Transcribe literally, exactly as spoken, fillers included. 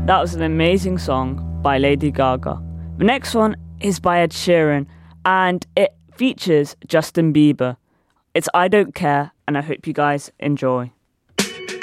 That was an amazing song by Lady Gaga. The next one is by Ed Sheeran, and it features Justin Bieber. It's I Don't Care, and I hope you guys enjoy.